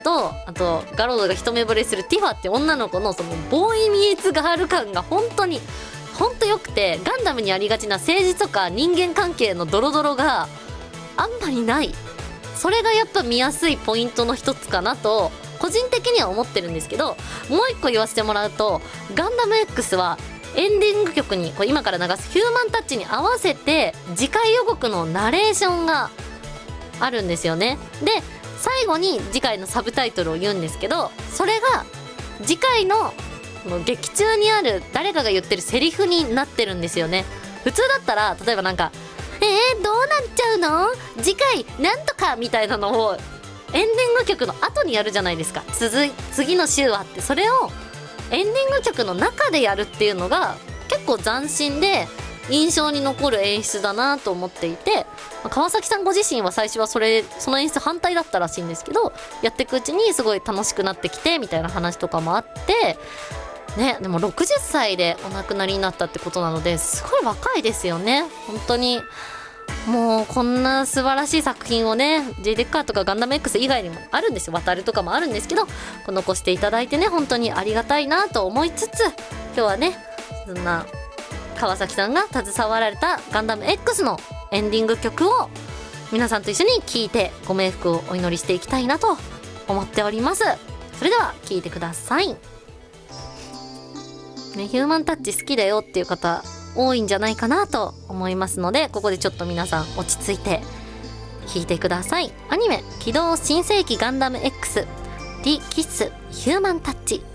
と、あとガロードが一目惚れするティファって女の子のそのボーイミーツガール感が本当に良くて、ガンダムにありがちな政治とか人間関係のドロドロがあんまりない。それがやっぱ見やすいポイントの一つかなと個人的には思ってるんですけど、もう一個言わせてもらうと、ガンダム X はエンディング曲にこれ今から流すヒューマンタッチに合わせて次回予告のナレーションがあるんですよね。で最後に次回のサブタイトルを言うんですけど、それが次回の劇中にある誰かが言ってるセリフになってるんですよね。普通だったら例えばなんかどうなっちゃうの次回なんとかみたいなのをエンディング曲の後にやるじゃないですか。次の週はって、それをエンディング曲の中でやるっていうのが結構斬新で印象に残る演出だなと思っていて、川崎さんご自身は最初はその演出反対だったらしいんですけど、やっていくうちにすごい楽しくなってきてみたいな話とかもあってね。でも60歳でお亡くなりになったってことなので、すごい若いですよね本当に。もうこんな素晴らしい作品をね、 J デッカーとかガンダム X 以外にもあるんですよ。渡るとかもあるんですけど、残していただいてね本当にありがたいなと思いつつ、今日はねそんな川崎さんが携わられたガンダム X のエンディング曲を皆さんと一緒に聴いてご冥福をお祈りしていきたいなと思っております。それでは聴いてくださいね。ヒューマンタッチ好きだよっていう方多いんじゃないかなと思いますので、ここでちょっと皆さん落ち着いて聴いてください。アニメ機動新世紀ガンダム X ディキッスヒューマンタッチ